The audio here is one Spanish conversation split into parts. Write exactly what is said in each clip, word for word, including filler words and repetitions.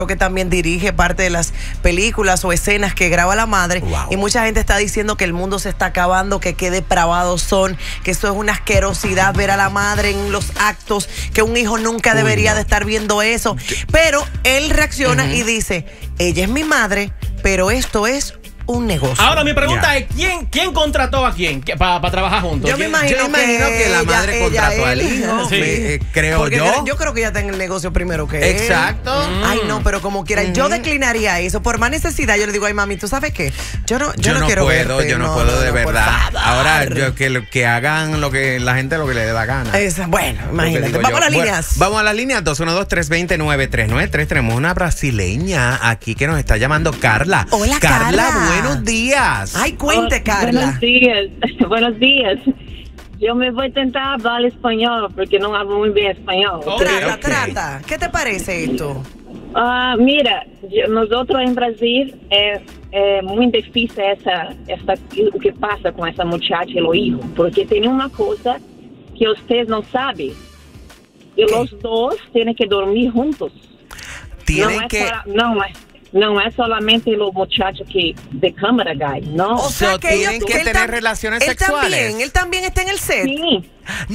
que también dirige parte de las películas o escenas que graba la madre. Wow. Y mucha gente está diciendo que el mundo se está acabando, que qué depravados son, que esto es una asquerosidad ver a la madre en los actos, que un hijo nunca debería Uy, no. de estar viendo eso. Pero él reacciona uh-huh. y dice, ella es mi madre, pero esto es un negocio. Ahora mi pregunta yeah. es, ¿quién, ¿quién contrató a quién para pa trabajar juntos? Yo me imagino, yo imagino que, que la madre ella, contrató ella, al hijo, sí. me, eh, creo Porque yo. Yo creo que ella está en el negocio primero que él. Exacto. Mm. Ay, no, pero como quiera, mm. yo declinaría eso. Por más necesidad, yo le digo, ay, mami, ¿tú sabes qué? Yo no, yo yo no, no quiero puedo, verte. yo no, no puedo de no, verdad. Ahora, yo, que, que hagan lo que la gente lo que le dé la gana. Es, bueno, imagínate. Vamos yo, a las bueno, líneas. Vamos a las líneas dos uno dos, tres dos cero, nueve tres nueve tres. Tenemos una brasileña aquí que nos está llamando Carla. Hola, Carla. Carla, buenos días. Ay, cuente, oh, Carla. Buenos días, buenos días. Yo me voy a intentar hablar español porque no hablo muy bien español. Okay, trata, okay. trata. ¿Qué te parece esto? Uh, mira, yo, nosotros en Brasil es eh, muy difícil esa, esa, lo que pasa con esa muchacha y los hijos, porque tiene una cosa que ustedes no saben. Y ¿Qué? Los dos tienen que dormir juntos. Tienen no que... Para, no es No es solamente los muchachos que de cámara guy, no. O sea, so, que tienen ellos, que él tener tam, relaciones él sexuales. También, él también está en el set. Sí.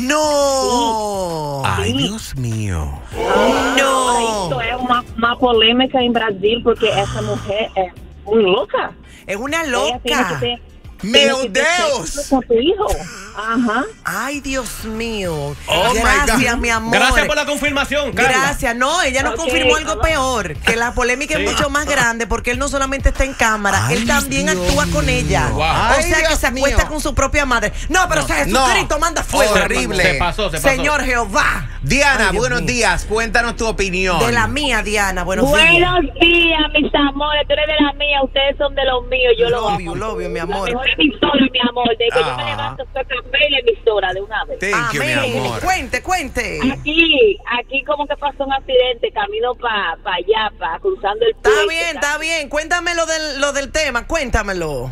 No. Sí. Ay, Dios mío. Ah, no. Esto es una, una polémica en Brasil porque esa mujer es muy loca. Es una loca. ¡Meu Deus! Con tu hijo. Ajá. Ay, Dios mío. Oh Gracias, mi amor. Gracias por la confirmación, Carla. Gracias. No, ella nos okay. confirmó algo peor, que la polémica sí. es mucho más grande porque él no solamente está en cámara, Ay, él también Dios actúa con ella. Wow. Ay, o sea, Dios que se acuesta mío. con su propia madre. No, pero no. o sea, Jesucristo no. manda fuego. Horrible. Se pasó, se pasó. Señor Jehová. Diana, Ay, buenos mío. días. Cuéntanos tu opinión. De la mía, Diana. Buenos, buenos días. Buenos días, mis amores. Tú eres de la mía, ustedes son de los míos. Yo lo amo. Lo obvio, mi amor. La mejor emisora, mi amor. De que ah. yo me levanto, soy café y la emisora de una vez. Thank you, mi amor. Cuente, cuente. Aquí, aquí como que pasó un accidente, camino para pa allá, pa, cruzando el puente. Está bien, está bien. Cuéntame lo del, lo del tema, cuéntamelo.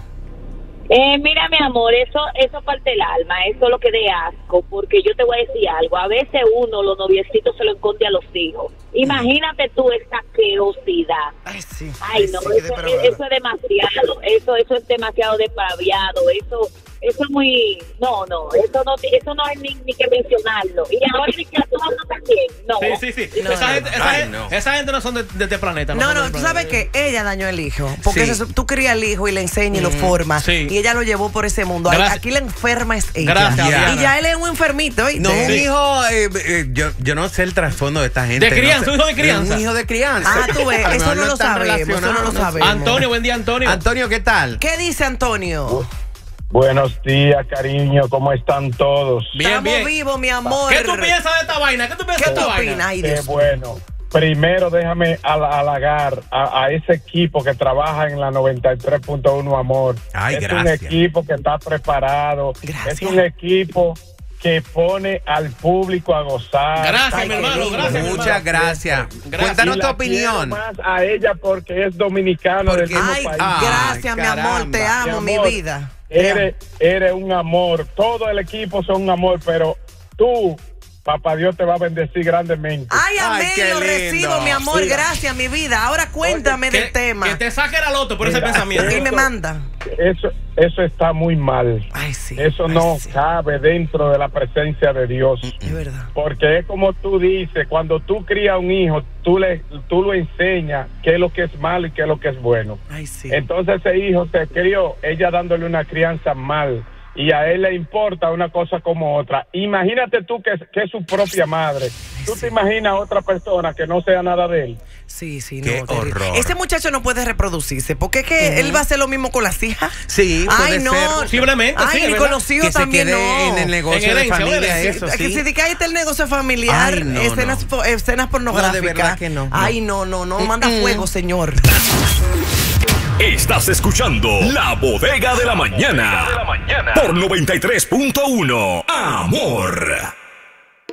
Eh, mira, mi amor, eso eso parte del alma, eso es lo que de asco, porque yo te voy a decir algo, a veces uno, los noviecitos se lo esconde a los hijos. Imagínate tú esta asquerosidad. Ay, sí. Ay, no, sí, eso, es, eso es demasiado, eso eso es demasiado depraviado, eso eso es muy, no, no, eso no eso no es ni, ni que mencionarlo. Y ahora ni que actuando también, no. Sí, sí, sí. No, esa, no, gente, no. Esa, Ay, gente, no. esa gente no son de, de este planeta. No, no, no, tú sabes que ella dañó el hijo, porque sí. se, tú crías al hijo y le enseñas y lo formas, sí. y ella lo llevó por ese mundo. Gracias. Aquí la enferma es ella. Gracias, yeah. Y ya él es un enfermito, ¿oíste? No, un sí. hijo, eh, eh, yo, yo no sé el trasfondo de esta gente. De crianza, no un hijo de crianza. Un hijo de crianza. Ah, tú ves, eso no lo sabemos, eso no lo sabemos. Antonio, buen día, Antonio. Antonio, ¿qué tal? ¿Qué dice Antonio? Buenos días, cariño, ¿cómo están todos? Bien, Estamos bien. vivos, mi amor. ¿Qué tú piensas de esta vaina? ¿Qué tú piensas ¿Qué de esta tú vaina? Ay, Qué Dios bueno. Primero déjame halagar a, a ese equipo que trabaja en la noventa y tres punto uno, amor. Ay, es gracias. un equipo que está preparado. Gracias. Es un equipo que pone al público a gozar. Gracias, Ay, mi hermano, gracias. Muchas gracias. gracias. Cuéntanos tu opinión. Más a ella porque es dominicano porque, del mismo ay, país. Gracias, ay, mi amor, te amo, mi, amor, mi vida. Eres, eres un amor. Todo el equipo son un amor, pero tú, papá Dios te va a bendecir grandemente. Ay, amén, Ay, lo recibo, mi amor. Sí. Gracias, mi vida. Ahora cuéntame Oye, del que, tema. Que te saque la loto por Mira, ese pensamiento. ¿Qué me manda? Eso, eso está muy mal. Ay, sí. Eso Ay, no sí. cabe dentro de la presencia de Dios. Es verdad. Porque es como tú dices, cuando tú crías un hijo, tú le, tú lo enseñas qué es lo que es malo y qué es lo que es bueno. Ay, sí. Entonces ese hijo se crió, ella dándole una crianza mal. Y a él le importa una cosa como otra. Imagínate tú que, que es su propia madre. ¿Tú sí. te imaginas a otra persona que no sea nada de él? Sí, sí, Qué no. horror. Ese muchacho no puede reproducirse, porque es que uh-huh. él va a hacer lo mismo con las hijas. Sí, puede Ay, no. ser. Posiblemente, Ay, sí, ni con los hijos que también se quede no. en el negocio en de herencia, familia, sí, eso sí. sí. Que si te cae el negocio familiar, Ay, no, escenas, no. escenas pornográficas. No, de verdad que no. Ay, no, no, no, manda mm-mm. fuego, señor. Estás escuchando La Bodega de la Mañana por noventa y tres punto uno. Amor.